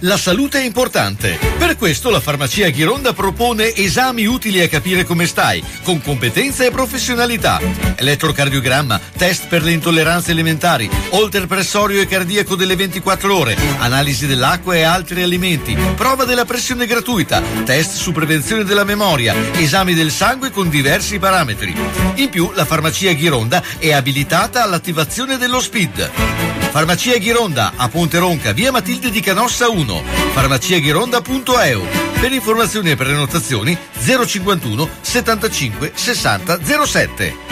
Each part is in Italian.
la salute è importante. Per questo la farmacia Ghironda propone esami utili a capire come stai, con competenza e professionalità. Elettrocardiogramma, test per le intolleranze alimentari, holter pressorio e cardiaco delle 24 ore, analisi dell'acqua e altri alimenti, prova della pressione gratuita, test su prevenzione della memoria, esami del sangue con diversi parametri. In più, la farmacia Ghironda è abilitata all'attivazione dello SPID. Farmacia Ghironda a Ponte Ronca, via Matilde di Canossa 1, farmaciaghironda.eu. Per informazioni e prenotazioni 051 75 60 07.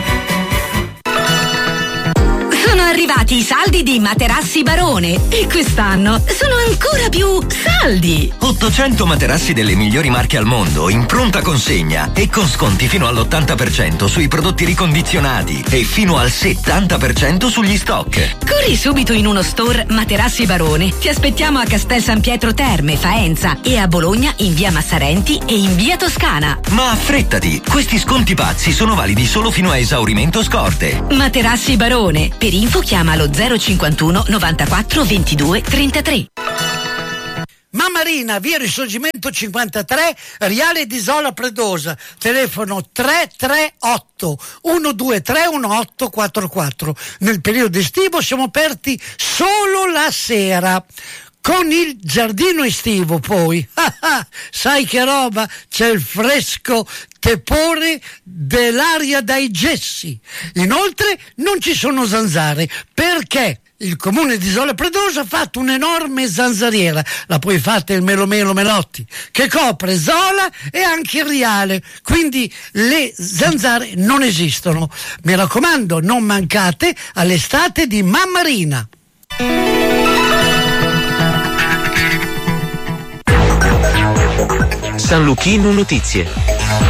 Sono arrivati i saldi di Materassi Barone e quest'anno sono ancora più saldi. 800 materassi delle migliori marche al mondo in pronta consegna e con sconti fino all'80% sui prodotti ricondizionati e fino al 70% sugli stock. Corri subito in uno store Materassi Barone. Ti aspettiamo a Castel San Pietro Terme, Faenza e a Bologna in via Massarenti e in via Toscana. Ma affrettati, questi sconti pazzi sono validi solo fino a esaurimento scorte. Materassi Barone. Per info chiama lo 051 94 22 33. Mammarina, via Risorgimento 53, Riale di Isola Predosa, telefono 338 123 1844. Nel periodo estivo siamo aperti solo la sera. Con il giardino estivo poi, sai che roba, c'è il fresco tepore dell'aria dai gessi. Inoltre non ci sono zanzare, perché il comune di Isola Predosa ha fatto un'enorme zanzariera, la poi fatta il Melomelo Melotti, che copre Zola e anche il Riale, quindi le zanzare non esistono. Mi raccomando, non mancate all'estate di Mammarina. San Luchino Notizie.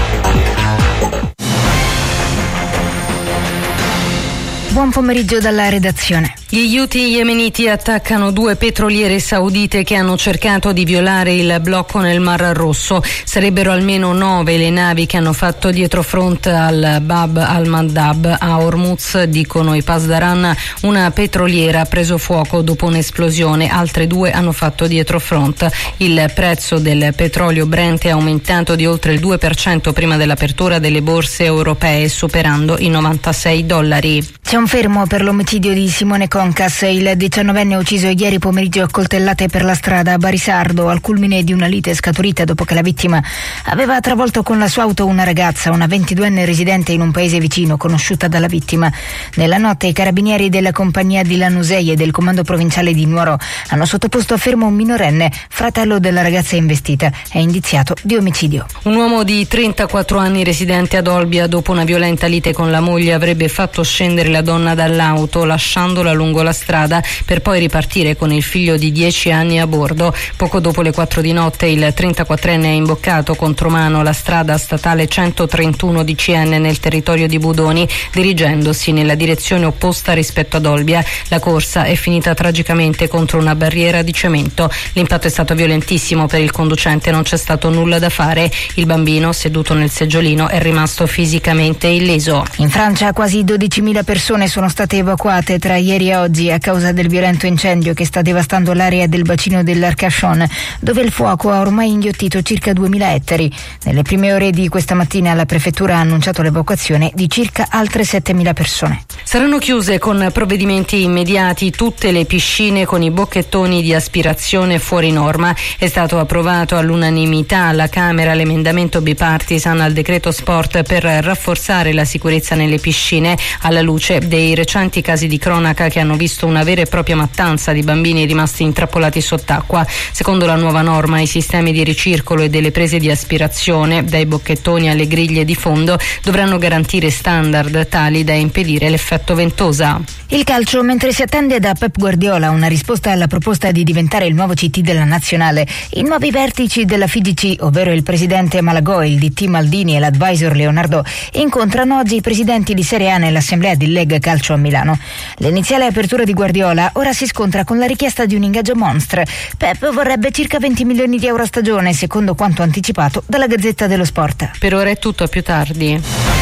Buon pomeriggio dalla redazione. Gli Houthi yemeniti attaccano 2 petroliere saudite che hanno cercato di violare il blocco nel Mar Rosso. Sarebbero almeno 9 le navi che hanno fatto dietrofront al Bab al-Mandab a Hormuz, dicono i Pasdaran. Una petroliera ha preso fuoco dopo un'esplosione, altre 2 hanno fatto dietrofront. Il prezzo del petrolio Brent è aumentato di oltre il 2% prima dell'apertura delle borse europee, superando i $96. C'è un fermo per l'omicidio di Simone Concas, il 19enne ucciso ieri pomeriggio a coltellate per la strada a Barisardo, al culmine di una lite scaturita dopo che la vittima aveva travolto con la sua auto una ragazza, una 22enne residente in un paese vicino, conosciuta dalla vittima. Nella notte i carabinieri della compagnia di Lanusei e del comando provinciale di Nuoro hanno sottoposto a fermo un minorenne, fratello della ragazza investita, è indiziato di omicidio. Un uomo di 34 anni residente ad Olbia, dopo una violenta lite con la moglie, avrebbe fatto scendere la donna dall'auto lasciandola lungo la strada per poi ripartire con il figlio di 10 anni a bordo. Poco dopo le 4 di notte il 34enne ha imboccato contromano la strada statale 131 di CN nel territorio di Budoni, dirigendosi nella direzione opposta rispetto ad Olbia. La corsa è finita tragicamente contro una barriera di cemento. L'impatto è stato violentissimo per il conducente, non c'è stato nulla da fare. Il bambino, seduto nel seggiolino, è rimasto fisicamente illeso. In Francia quasi 12.000 persone sono state evacuate tra ieri e oggi a causa del violento incendio che sta devastando l'area del bacino dell'Arcachon, dove il fuoco ha ormai inghiottito circa 2.000 ettari. Nelle prime ore di questa mattina la prefettura ha annunciato l'evacuazione di circa altre 7.000 persone. Saranno chiuse con provvedimenti immediati tutte le piscine con i bocchettoni di aspirazione fuori norma. È stato approvato all'unanimità alla Camera l'emendamento bipartisan al decreto sport per rafforzare la sicurezza nelle piscine, alla luce dei recenti casi di cronaca che hanno visto una vera e propria mattanza di bambini rimasti intrappolati sott'acqua. Secondo la nuova norma, i sistemi di ricircolo e delle prese di aspirazione, dai bocchettoni alle griglie di fondo, dovranno garantire standard tali da impedire l'effetto ventosa. Il calcio, mentre si attende da Pep Guardiola una risposta alla proposta di diventare il nuovo CT della nazionale, i nuovi vertici della FIGC, ovvero il presidente Malagò, il DT Maldini e l'advisor Leonardo, incontrano oggi i presidenti di Serie A nell'assemblea di Lega Calcio a Milano. L'iniziale apertura di Guardiola ora si scontra con la richiesta di un ingaggio monstre. Pep vorrebbe circa 20 milioni di euro a stagione, secondo quanto anticipato dalla Gazzetta dello Sport. Per ora è tutto, a più tardi.